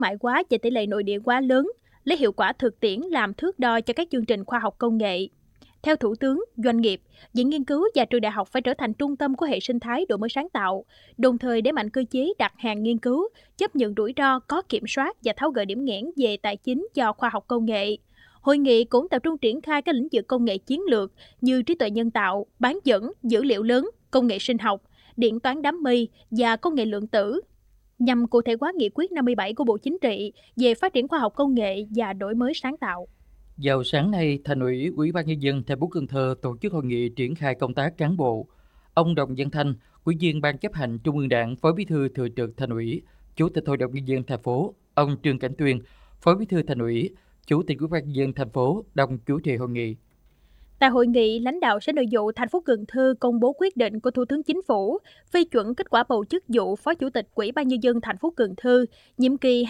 mại hóa và tỷ lệ nội địa quá lớn, lấy hiệu quả thực tiễn làm thước đo cho các chương trình khoa học công nghệ. Theo Thủ tướng, doanh nghiệp, viện nghiên cứu và trường đại học phải trở thành trung tâm của hệ sinh thái đổi mới sáng tạo, đồng thời đẩy mạnh cơ chế đặt hàng nghiên cứu, chấp nhận rủi ro có kiểm soát và tháo gỡ điểm nghẽn về tài chính cho khoa học công nghệ. Hội nghị cũng tập trung triển khai các lĩnh vực công nghệ chiến lược như trí tuệ nhân tạo, bán dẫn, dữ liệu lớn, công nghệ sinh học, điện toán đám mây và công nghệ lượng tử, nhằm cụ thể hóa nghị quyết 57 của Bộ Chính trị về phát triển khoa học công nghệ và đổi mới sáng tạo. Vào sáng nay, Thành ủy, Ủy ban Nhân dân thành phố Cần Thơ tổ chức hội nghị triển khai công tác cán bộ. Ông Đồng Văn Thanh, Ủy viên Ban chấp hành Trung ương Đảng, Phó Bí thư Thường trực Thành ủy, Chủ tịch Hội đồng Nhân dân thành phố, ông Trương Cảnh Tuyên, Phó Bí thư Thành ủy, Chủ tịch Ủy ban Nhân dân thành phố đồng chủ trì hội nghị. Tại hội nghị, lãnh đạo Sở Nội vụ thành phố Cần Thơ công bố quyết định của Thủ tướng Chính phủ phê chuẩn kết quả bầu chức vụ Phó Chủ tịch Ủy ban Nhân dân thành phố Cần Thơ nhiệm kỳ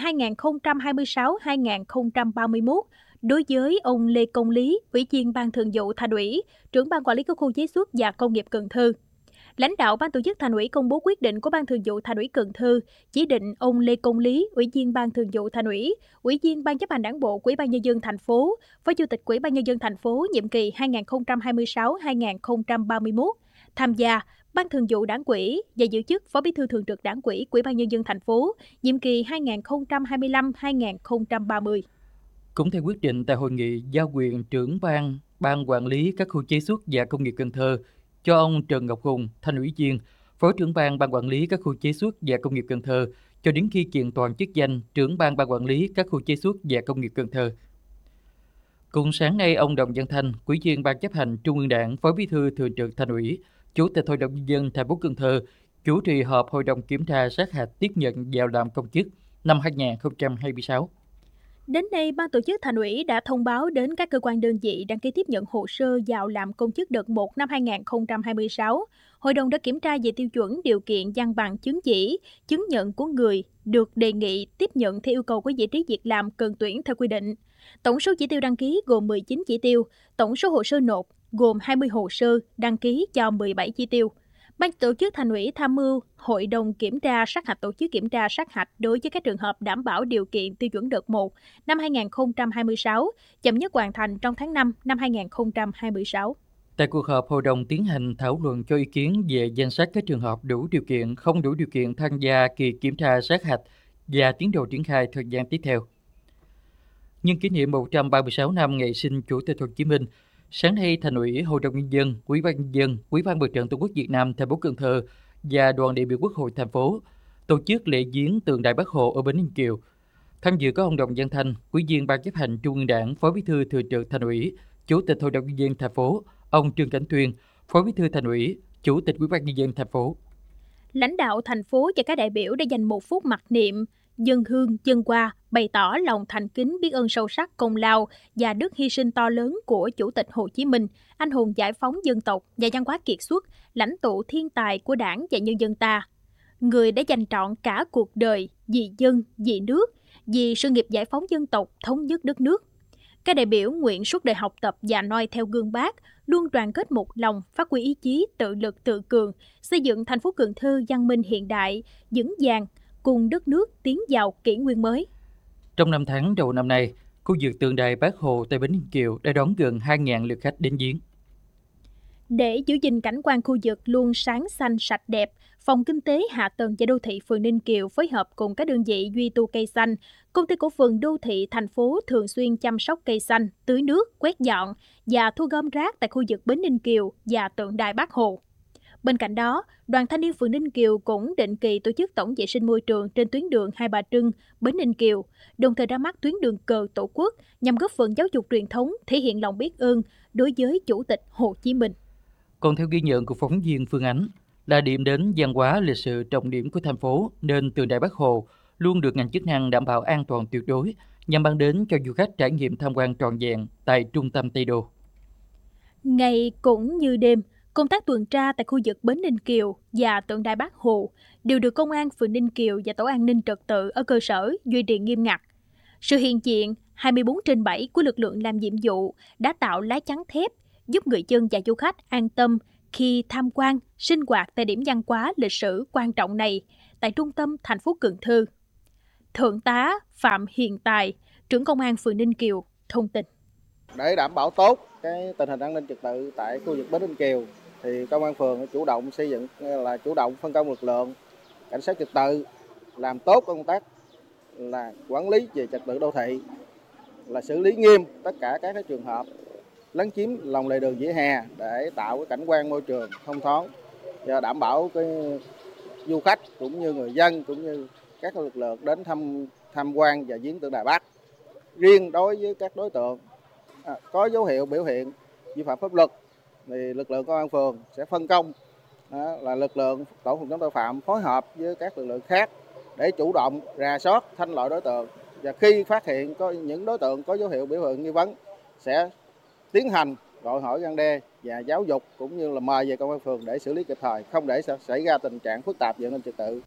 2026-2031 đối với ông Lê Công Lý, Ủy viên Ban Thường vụ Thành ủy, trưởng Ban Quản lý các khu chế xuất và công nghiệp Cần Thơ. Lãnh đạo Ban tổ chức Thành ủy công bố quyết định của Ban Thường vụ Thành ủy Cần Thơ chỉ định ông Lê Công Lý, Ủy viên Ban Thường vụ Thành ủy, Ủy viên Ban chấp hành Đảng bộ của Ủy ban Nhân dân thành phố, Phó Chủ tịch Ủy ban Nhân dân thành phố nhiệm kỳ 2026-2031 tham gia Ban Thường vụ Đảng ủy và giữ chức Phó Bí thư Thường trực Đảng ủy của Ủy ban Nhân dân thành phố nhiệm kỳ 2025-2030. Cũng theo quyết định tại hội nghị, giao quyền trưởng ban quản lý các khu chế xuất và công nghiệp Cần Thơ cho ông Trần Ngọc Hùng, Thành ủy viên, Phó trưởng ban quản lý các khu chế xuất và công nghiệp Cần Thơ cho đến khi kiện toàn chức danh trưởng ban quản lý các khu chế xuất và công nghiệp Cần Thơ. Cùng sáng nay, ông Đồng Văn Thanh, Ủy viên Ban chấp hành Trung ương Đảng, Phó Bí thư Thường trực Thành ủy, Chủ tịch Hội đồng Nhân dân thành phố Cần Thơ chủ trì họp Hội đồng kiểm tra sát hạch tiếp nhận vào làm công chức năm 2026. Đến nay, Ban tổ chức Thành ủy đã thông báo đến các cơ quan đơn vị đăng ký tiếp nhận hồ sơ vào làm công chức đợt 1 năm 2026. Hội đồng đã kiểm tra về tiêu chuẩn điều kiện văn bằng chứng chỉ, chứng nhận của người được đề nghị tiếp nhận theo yêu cầu của vị trí việc làm cần tuyển theo quy định. Tổng số chỉ tiêu đăng ký gồm 19 chỉ tiêu, tổng số hồ sơ nộp gồm 20 hồ sơ, đăng ký cho 17 chỉ tiêu. Ban tổ chức Thành ủy tham mưu Hội đồng kiểm tra sát hạch tổ chức kiểm tra sát hạch đối với các trường hợp đảm bảo điều kiện tiêu chuẩn đợt 1 năm 2026, chậm nhất hoàn thành trong tháng 5 năm 2026. Tại cuộc họp, Hội đồng tiến hành thảo luận cho ý kiến về danh sách các trường hợp đủ điều kiện, không đủ điều kiện tham gia kỳ kiểm tra sát hạch và tiến độ triển khai thời gian tiếp theo. Nhân kỷ niệm 136 năm ngày sinh Chủ tịch Hồ Chí Minh, sáng nay, Thành ủy, Hội đồng Nhân dân, Ủy ban Nhân dân, Ủy ban Mặt trận Tổ quốc Việt Nam thành phố Cần Thơ và đoàn đại biểu Quốc hội thành phố tổ chức lễ viếng tượng đài Bác Hồ ở bến Ninh Kiều. Tham dự có ông Đồng Văn Thanh, Ủy viên Ban chấp hành Trung ương Đảng, Phó Bí thư Thường trực Thành ủy, Chủ tịch Hội đồng Nhân dân thành phố, ông Trương Cảnh Tuyên, Phó Bí thư Thành ủy, Chủ tịch Ủy ban Nhân dân thành phố. Lãnh đạo thành phố và các đại biểu đã dành 1 phút mặc niệm, dâng hương, dâng hoa, bày tỏ lòng thành kính biết ơn sâu sắc công lao và đức hy sinh to lớn của Chủ tịch Hồ Chí Minh, anh hùng giải phóng dân tộc và văn hóa kiệt xuất, lãnh tụ thiên tài của Đảng và nhân dân ta. Người đã dành trọn cả cuộc đời vì dân, vì nước, vì sự nghiệp giải phóng dân tộc, thống nhất đất nước. Các đại biểu nguyện suốt đời học tập và noi theo gương Bác, luôn đoàn kết một lòng, phát huy ý chí tự lực tự cường, xây dựng thành phố Cần Thơ văn minh hiện đại, vững vàng, cùng đất nước tiến vào kỷ nguyên mới. Trong 5 tháng đầu năm nay, khu vực tượng đài Bác Hồ tại bến Ninh Kiều đã đón gần 2.000 lượt khách đến viếng. Để giữ gìn cảnh quan khu vực luôn sáng xanh sạch đẹp, Phòng Kinh tế Hạ tầng và Đô thị phường Ninh Kiều phối hợp cùng các đơn vị duy tu cây xanh, Công ty cổ phần Đô thị thành phố thường xuyên chăm sóc cây xanh, tưới nước, quét dọn và thu gom rác tại khu vực bến Ninh Kiều và tượng đài Bác Hồ. Bên cạnh đó, Đoàn Thanh niên phường Ninh Kiều cũng định kỳ tổ chức tổng vệ sinh môi trường trên tuyến đường Hai Bà Trưng, bến Ninh Kiều, đồng thời ra mắt tuyến đường cờ Tổ quốc nhằm góp phần giáo dục truyền thống, thể hiện lòng biết ơn đối với Chủ tịch Hồ Chí Minh. Còn theo ghi nhận của phóng viên Phương Ánh, là điểm đến văn hóa lịch sử trọng điểm của thành phố nên tượng đài Bác Hồ luôn được ngành chức năng đảm bảo an toàn tuyệt đối nhằm mang đến cho du khách trải nghiệm tham quan trọn vẹn tại trung tâm Tây Đô. Ngày cũng như đêm, công tác tuần tra tại khu vực bến Ninh Kiều và tượng đài Bác Hồ đều được Công an phường Ninh Kiều và Tổ an ninh trật tự ở cơ sở duy trì nghiêm ngặt. Sự hiện diện 24/7 của lực lượng làm nhiệm vụ đã tạo lá chắn thép giúp người dân và du khách an tâm khi tham quan, sinh hoạt tại điểm văn hóa lịch sử quan trọng này tại trung tâm thành phố Cần Thơ. Thượng tá Phạm Hiền Tài, trưởng công an phường Ninh Kiều thông tin. Để đảm bảo tốt cái tình hình an ninh trật tự tại khu vực bến Ninh Kiều thì công an phường chủ động xây dựng là chủ động phân công lực lượng cảnh sát trật tự làm tốt công tác là quản lý về trật tự đô thị, là xử lý nghiêm tất cả các cái trường hợp lấn chiếm lòng lề đường vỉa hè để tạo cái cảnh quan môi trường thông thoáng và đảm bảo cái du khách cũng như người dân cũng như các lực lượng đến tham quan và viếng tượng Đài Bắc. Riêng đối với các đối tượng có dấu hiệu biểu hiện vi phạm pháp luật thì lực lượng công an phường sẽ phân công là lực lượng tổ phòng chống tội phạm phối hợp với các lực lượng khác để chủ động rà soát thanh loại đối tượng, và khi phát hiện có những đối tượng có dấu hiệu biểu hiện nghi vấn sẽ tiến hành gọi hỏi răn đe và giáo dục cũng như là mời về công an phường để xử lý kịp thời, không để xảy ra tình trạng phức tạp về an ninh trật tự.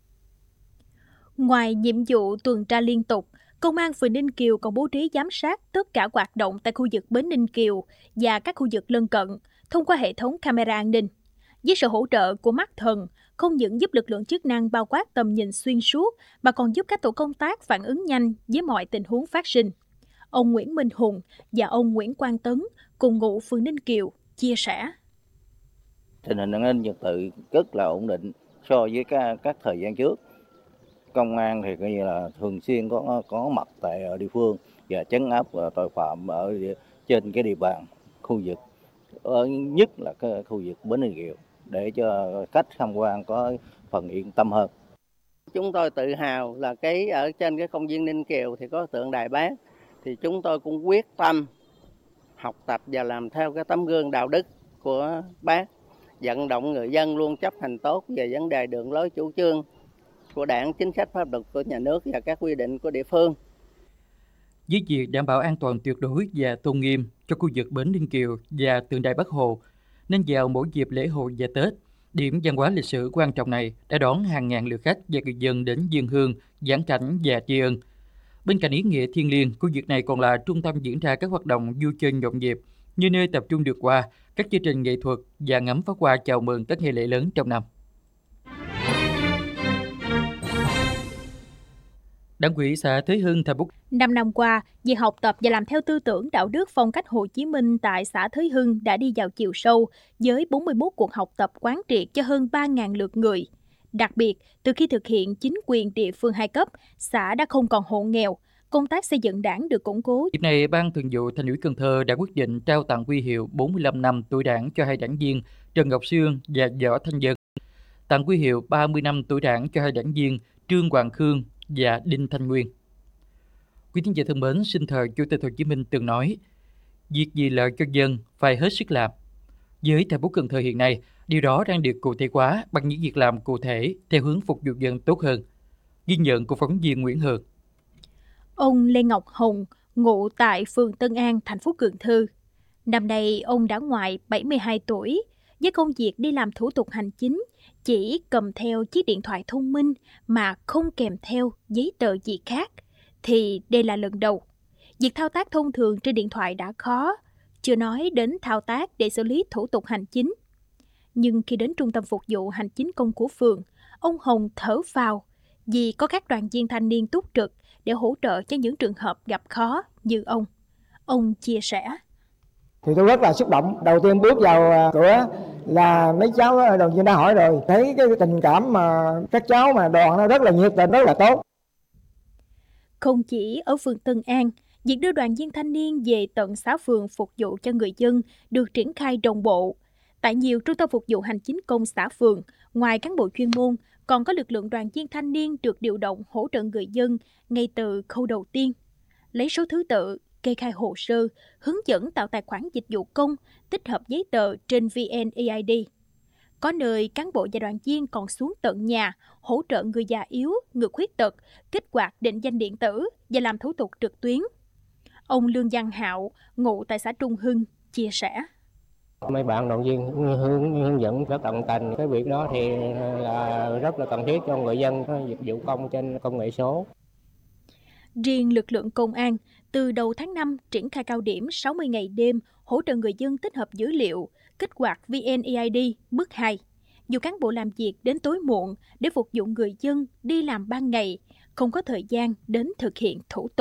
Ngoài nhiệm vụ tuần tra liên tục, Công an phường Ninh Kiều còn bố trí giám sát tất cả hoạt động tại khu vực bến Ninh Kiều và các khu vực lân cận thông qua hệ thống camera an ninh. Với sự hỗ trợ của mắt thần, không những giúp lực lượng chức năng bao quát tầm nhìn xuyên suốt mà còn giúp các tổ công tác phản ứng nhanh với mọi tình huống phát sinh. Ông Nguyễn Minh Hùng và ông Nguyễn Quang Tấn cùng ngụ phường Ninh Kiều chia sẻ. Tình hình an ninh trật tự rất là ổn định so với các thời gian trước. Công an thì coi như là thường xuyên có mặt tại ở địa phương và trấn áp tội phạm ở trên cái địa bàn khu vực, nhất là cái khu vực bến Ninh Kiều để cho khách tham quan có phần yên tâm hơn. Chúng tôi tự hào là ở trên cái công viên Ninh Kiều thì có tượng Đài Bác, thì chúng tôi cũng quyết tâm học tập và làm theo cái tấm gương đạo đức của Bác, vận động người dân luôn chấp hành tốt về vấn đề đường lối chủ trương của Đảng, chính sách pháp luật của nhà nước và các quy định của địa phương. Với việc đảm bảo an toàn tuyệt đối và tôn nghiêm cho khu vực bến Ninh Kiều và tượng đài Bắc Hồ, nên vào mỗi dịp lễ hội và Tết, điểm văn hóa lịch sử quan trọng này đã đón hàng ngàn lượt khách và người dân đến dâng hương, vãn cảnh và tri ân. Bên cạnh ý nghĩa thiêng liêng, khu vực này còn là trung tâm diễn ra các hoạt động vui chơi nhộn nhịp, như nơi tập trung được qua các chương trình nghệ thuật và ngắm pháo hoa chào mừng các ngày lễ lớn trong năm. Đảng ủy xã Thới Hưng, thành phố 5 năm qua, việc học tập và làm theo tư tưởng đạo đức phong cách Hồ Chí Minh tại xã Thới Hưng đã đi vào chiều sâu với 41 cuộc học tập quán triệt cho hơn 3.000 lượt người. Đặc biệt, từ khi thực hiện chính quyền địa phương 2 cấp, xã đã không còn hộ nghèo, công tác xây dựng đảng được củng cố. Dịp này, Ban Thường vụ Thành ủy Cần Thơ đã quyết định trao tặng huy hiệu 45 năm tuổi Đảng cho 2 đảng viên Trần Ngọc Sương và Võ Thanh Dân, tặng huy hiệu 30 năm tuổi Đảng cho 2 đảng viên Trương Hoàng Khương và Đinh Thanh Nguyên. Quý thính giả thân mến, sinh thời Chủ tịch Hồ Chí Minh từng nói: việc gì lợi cho dân phải hết sức làm. Với thành phố Cần Thơ hiện nay, điều đó đang được cụ thể hóa bằng những việc làm cụ thể theo hướng phục vụ dân tốt hơn. Ghi nhận của phóng viên Nguyễn Hường. Ông Lê Ngọc Hồng, ngụ tại phường Tân An, thành phố Cần Thơ. Năm nay, ông đã ngoài 72 tuổi, với công việc đi làm thủ tục hành chính, chỉ cầm theo chiếc điện thoại thông minh mà không kèm theo giấy tờ gì khác, thì đây là lần đầu. Việc thao tác thông thường trên điện thoại đã khó, chưa nói đến thao tác để xử lý thủ tục hành chính. Nhưng khi đến trung tâm phục vụ hành chính công của phường, ông Hồng thở phào vì có các đoàn viên thanh niên túc trực để hỗ trợ cho những trường hợp gặp khó như ông. Ông chia sẻ. Thì tôi rất là xúc động. Đầu tiên bước vào cửa là mấy cháu đoàn viên đã hỏi rồi. Thấy cái tình cảm mà các cháu mà đoàn nó rất là nhiệt tình, rất là tốt. Không chỉ ở phường Tân An, việc đưa đoàn viên thanh niên về tận xã phường phục vụ cho người dân được triển khai đồng bộ. Tại nhiều trung tâm phục vụ hành chính công xã phường, ngoài cán bộ chuyên môn, còn có lực lượng đoàn viên thanh niên được điều động hỗ trợ người dân ngay từ khâu đầu tiên. Lấy số thứ tự, kê khai hồ sơ, hướng dẫn tạo tài khoản dịch vụ công, tích hợp giấy tờ trên VNeID. Có nơi cán bộ và đoàn viên còn xuống tận nhà, hỗ trợ người già yếu, người khuyết tật, kích hoạt định danh điện tử và làm thủ tục trực tuyến. Ông Lương Văn Hạo, ngụ tại xã Trung Hưng, chia sẻ. Mấy bạn đoàn viên hướng dẫn rất tận tình. Cái việc đó thì là rất là cần thiết cho người dân có dịch vụ công trên công nghệ số. Riêng lực lượng công an, từ đầu tháng 5 triển khai cao điểm 60 ngày đêm hỗ trợ người dân tích hợp dữ liệu, kích hoạt VNeID mức 2. Nhiều cán bộ làm việc đến tối muộn để phục vụ người dân đi làm ban ngày, không có thời gian đến thực hiện thủ tục.